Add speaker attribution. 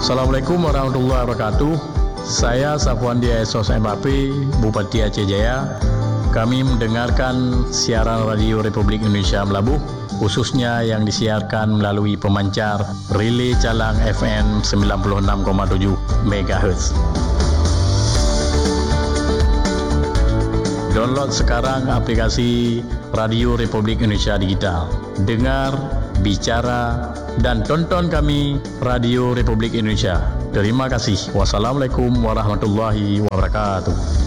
Speaker 1: Assalamualaikum warahmatullahi wabarakatuh. Saya Safwan Esos MAP, Bupati Aceh Jaya. Kami mendengarkan siaran Radio Republik Indonesia Melabuh, khususnya yang disiarkan melalui pemancar Relay Calang FM 96,7 MHz. Download sekarang aplikasi Radio Republik Indonesia Digital. Dengar, bicara, dan tonton kami Radio Republik Indonesia. Terima kasih. Wassalamualaikum warahmatullahi wabarakatuh.